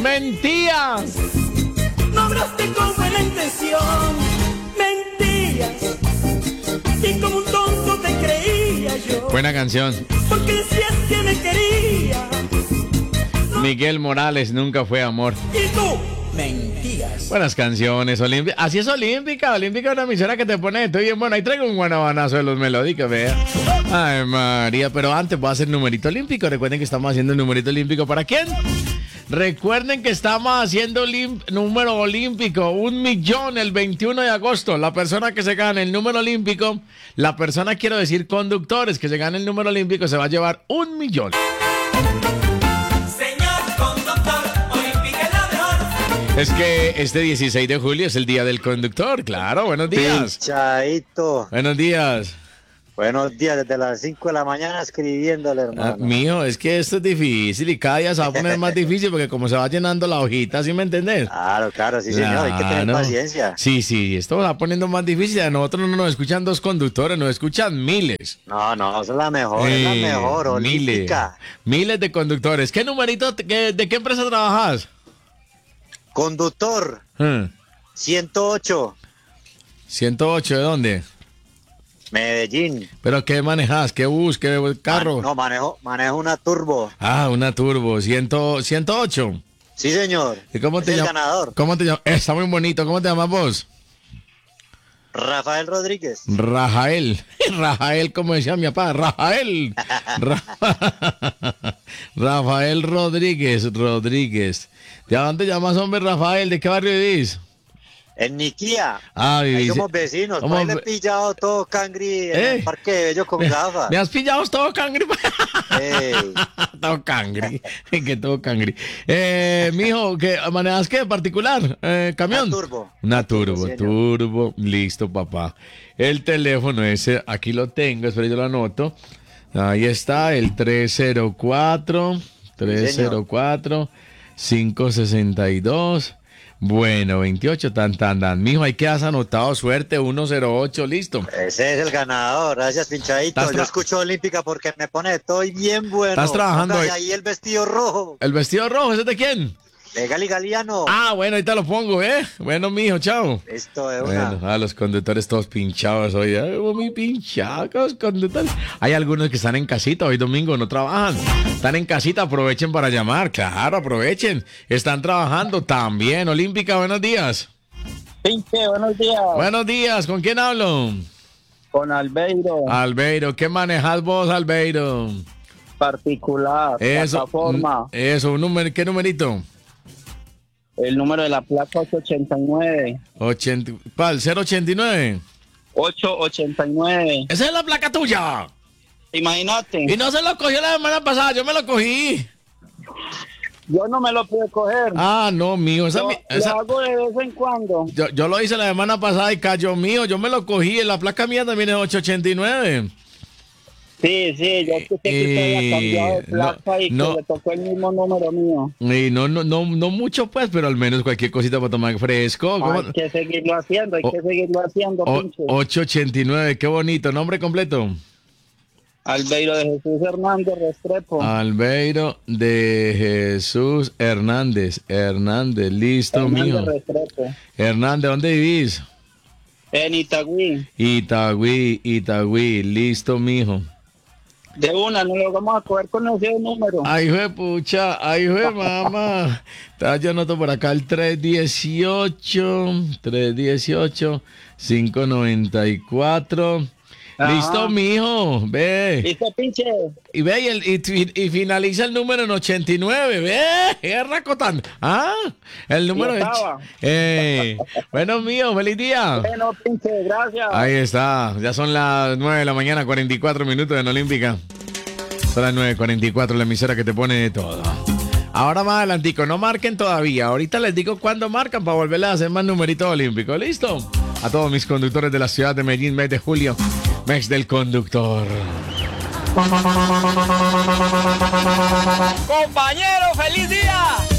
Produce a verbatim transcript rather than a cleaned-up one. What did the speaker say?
Mentías. No hablaste con buena intención. Mentías. Y como un tonto te creía yo. Buena canción. Porque decías que me quería. Miguel Morales, Nunca Fue Amor. Y tú mentías. Buenas canciones, Olímpica. Así es Olímpica. Olímpica es una emisora que te pone estoy bien bueno. Ahí traigo un guanabanazo de los melódicos, vea. Ay, María. Pero antes voy a hacer numerito olímpico. Recuerden que estamos haciendo el numerito olímpico. ¿Para quién? Recuerden que estamos haciendo olimp- número olímpico. Un millón el veintiuno de agosto. La persona que se gane el número olímpico, la persona, quiero decir, conductores que se gane el número olímpico, se va a llevar un millón. Es que este dieciséis de julio es el día del conductor, claro. Buenos días. Pinchaito. Buenos días. Buenos días, desde las cinco de la mañana escribiéndole, hermano. Ah, mijo, es que esto es difícil y cada día se va a poner más difícil porque como se va llenando la hojita, ¿sí me entendés? Claro, claro, sí, señor, hay que tener Claro. paciencia. Sí, sí, esto se va poniendo más difícil. A nosotros no nos escuchan dos conductores, nos escuchan miles. No, no, esa es la mejor, es la Eh, mejor, miles, olímpica. miles de conductores. ¿Qué numerito, qué- de qué empresa trabajas? Conductor, Hmm. ciento ocho, ciento ocho, ¿de dónde? Medellín. ¿Pero qué manejas? ¿Qué bus? ¿Qué carro? Man- no, manejo, manejo una turbo. Ah, una turbo, cien, ciento ocho. Sí, señor. ¿Y cómo Es te el llamas? ganador. ¿Cómo te llamas? Está muy bonito. ¿Cómo te llamas vos? Rafael Rodríguez. Rafael. Rafael, como decía mi papá. Rafael. Ra- Rafael Rodríguez. Rodríguez. ¿De dónde llamas, hombre, Rafael? ¿De qué barrio vivís? En Niquía. Ah, Ahí vivís. somos vecinos. somos Ahí le he ve- pillado todo cangri en Eh. el Parque de Bello con gafas. ¿Me has pillado todo cangri? Ey. Todo cangri. Que todo cangri. Eh, mijo, ¿qué manejas qué particular? Eh, ¿Camión? Una turbo. Una turbo, señor. turbo. Listo, papá. El teléfono ese, aquí lo tengo, espera, yo lo anoto. Ahí está, el tres cero cuatro, tres cero cuatro, cinco seis dos. Bueno, veintiocho, tan, tan, tan. Mijo, ahí quedas anotado, suerte, ciento ocho, listo. Ese es el ganador, gracias Pinchadito. ¿Estás tra- Yo escucho Olímpica porque me pone, estoy bien bueno. ¿Estás trabajando Póngase hoy? ahí el vestido rojo. ¿El vestido rojo, ese es de quién? De Gali Galiano. Ah, bueno, ahorita lo pongo, ¿eh? Bueno, mijo, chao. Esto es una. Bueno, a los conductores todos pinchados hoy. Ay, muy pinchados, conductores. Hay algunos que están en casita, hoy domingo no trabajan. Están en casita, aprovechen para llamar. Claro, aprovechen. Están trabajando también. Olímpica, buenos días. Pinche, buenos días. Buenos días, ¿con quién hablo? Con Albeiro, Albeiro, ¿qué manejas vos, Albeiro? particular, Eso, plataforma. mm, eso, un número, ¿qué numerito? El número de la placa ocho ochenta y nueve. ochenta, ¿cuál? ¿cero ochenta y nueve? ocho ochenta y nueve. Esa es la placa tuya. Imagínate, Y no se lo cogió la semana pasada, yo me lo cogí. yo no me lo pude coger. Ah, no, mío, esa, Lo, mi- lo esa- hago de vez en cuando. yo, yo lo hice la semana pasada y cayó mío, yo me lo cogí, la placa mía también es ocho ochenta y nueve. Sí, sí, yo escuché que usted había cambiado de Eh, placa no, y no. que le tocó el mismo número mío. Y no, no, no, no mucho pues, pero al menos cualquier cosita para tomar fresco. ¿Cómo? Hay que seguirlo haciendo, hay O- que seguirlo haciendo, O- pinche. ocho ochenta y nueve, qué bonito, nombre completo. Albeiro de Jesús Hernández Restrepo. Albeiro de Jesús Hernández. Hernández, listo, Hernández mijo. Restrepo. Hernández, ¿dónde vivís? En Itagüí. Itagüí, Itagüí, listo, mijo. De una, no lo vamos a coger con ese número. Ay, fue pucha, ay, fue mamá. Está, yo anoto por acá el tres dieciocho, tres dieciocho, cinco noventa y cuatro. Ajá. Listo, mijo, ve. Listo, pinche. Y ve, y, el- y, y- y finaliza el número en ochenta y nueve, ve, es Racotán. Ah, el número Lo es... estaba. Eh, bueno, mío, feliz día. Bueno, pinche, gracias. Ahí está, ya son las nueve de la mañana, cuarenta y cuatro minutos en Olímpica. Son las nueve cuarenta y cuatro, la emisora que te pone de todo. Ahora más adelantico, no marquen todavía. Ahorita les digo cuándo marcan para volverles a hacer más numeritos olímpicos. ¿Listo? A todos mis conductores de la ciudad de Medellín, mes de julio, mes del conductor. Compañero, feliz día.